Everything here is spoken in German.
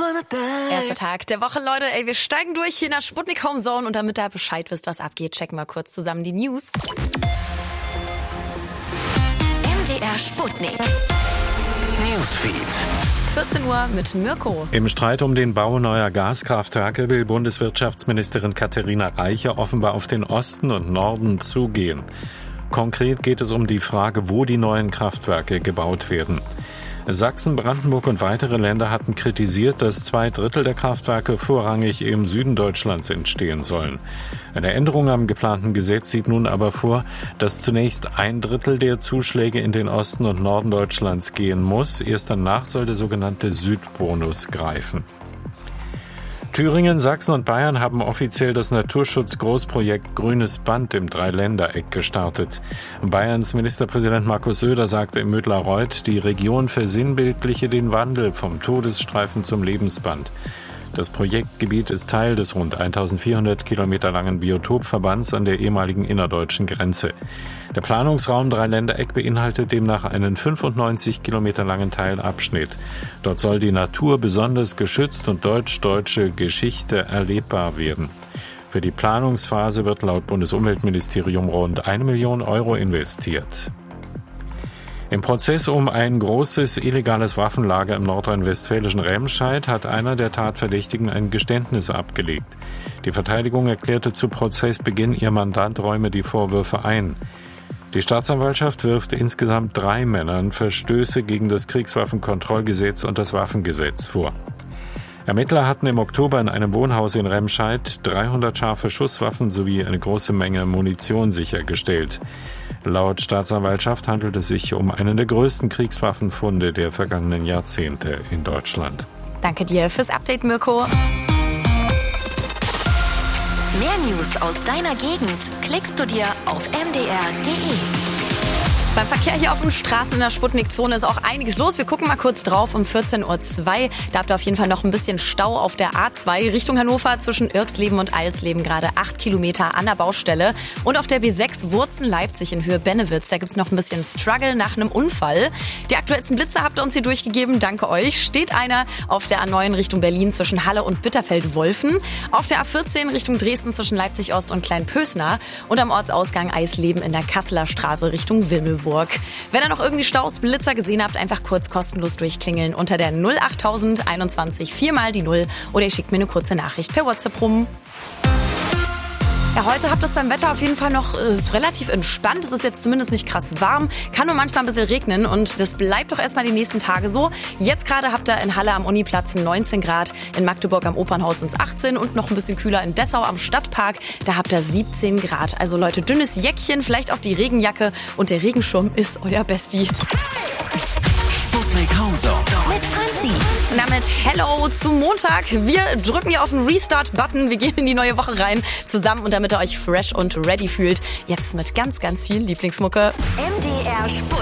Erster Tag der Woche, Leute. Ey, wir steigen durch hier in der Sputnik Home Zone und damit ihr Bescheid wisst, was abgeht, checken wir kurz zusammen die News. MDR Sputnik Newsfeed. 14 Uhr mit Mirko. Im Streit um den Bau neuer Gaskraftwerke will Bundeswirtschaftsministerin Katharina Reiche offenbar auf den Osten und Norden zugehen. Konkret geht es um die Frage, wo die neuen Kraftwerke gebaut werden. Sachsen, Brandenburg und weitere Länder hatten kritisiert, dass 2/3 der Kraftwerke vorrangig im Süden Deutschlands entstehen sollen. Eine Änderung am geplanten Gesetz sieht nun aber vor, dass zunächst 1/3 der Zuschläge in den Osten und Norden Deutschlands gehen muss. Erst danach soll der sogenannte Südbonus greifen. Thüringen, Sachsen und Bayern haben offiziell das Naturschutz-Großprojekt Grünes Band im Dreiländereck gestartet. Bayerns Ministerpräsident Markus Söder sagte im Müdlarreuth, die Region versinnbildliche den Wandel vom Todesstreifen zum Lebensband. Das Projektgebiet ist Teil des rund 1400 Kilometer langen Biotopverbands an der ehemaligen innerdeutschen Grenze. Der Planungsraum Dreiländereck beinhaltet demnach einen 95 Kilometer langen Teilabschnitt. Dort soll die Natur besonders geschützt und deutsch-deutsche Geschichte erlebbar werden. Für die Planungsphase wird laut Bundesumweltministerium rund 1 Million Euro investiert. Im Prozess um ein großes illegales Waffenlager im nordrhein-westfälischen Remscheid hat einer der Tatverdächtigen ein Geständnis abgelegt. Die Verteidigung erklärte zu Prozessbeginn, ihr Mandant räume die Vorwürfe ein. Die Staatsanwaltschaft wirft insgesamt 3 Männern Verstöße gegen das Kriegswaffenkontrollgesetz und das Waffengesetz vor. Ermittler hatten im Oktober in einem Wohnhaus in Remscheid 300 scharfe Schusswaffen sowie eine große Menge Munition sichergestellt. Laut Staatsanwaltschaft handelt es sich um einen der größten Kriegswaffenfunde der vergangenen Jahrzehnte in Deutschland. Danke dir fürs Update, Mirko. Mehr News aus deiner Gegend klickst du dir auf mdr.de. Beim Verkehr hier auf den Straßen in der Sputnik-Zone ist auch einiges los. Wir gucken mal kurz drauf um 14:02 Uhr. Da habt ihr auf jeden Fall noch ein bisschen Stau auf der A2 Richtung Hannover zwischen Irksleben und Eilsleben. Gerade 8 Kilometer an der Baustelle. Und auf der B6 Wurzen-Leipzig in Höhe Bennewitz. Da gibt's noch ein bisschen Struggle nach einem Unfall. Die aktuellsten Blitze habt ihr uns hier durchgegeben. Danke euch. Steht einer auf der A9 Richtung Berlin zwischen Halle und Bitterfeld-Wolfen. Auf der A14 Richtung Dresden zwischen Leipzig-Ost und Kleinpösner. Und am Ortsausgang Eisleben in der Kasseler Straße Richtung Wimmelburg. Wenn ihr noch irgendwie Staus, Blitzer gesehen habt, einfach kurz kostenlos durchklingeln unter der 08000 21 4 mal die 0 oder ihr schickt mir eine kurze Nachricht per WhatsApp rum. Ja, heute habt ihr es beim Wetter auf jeden Fall noch relativ entspannt. Es ist jetzt zumindest nicht krass warm, kann nur manchmal ein bisschen regnen und das bleibt doch erstmal die nächsten Tage so. Jetzt gerade habt ihr in Halle am Uniplatz 19 Grad, in Magdeburg am Opernhaus sind es 18 und noch ein bisschen kühler in Dessau am Stadtpark, da habt ihr 17 Grad. Also Leute, dünnes Jäckchen, vielleicht auch die Regenjacke und der Regenschirm ist euer Bestie. Sputnik Home Zone Mit Franzi. Und damit Hello zum Montag. Wir drücken hier auf den Restart-Button. Wir gehen in die neue Woche rein zusammen und damit ihr euch fresh und ready fühlt. Jetzt mit ganz, ganz viel Lieblingsmucke. MDR Sputnik.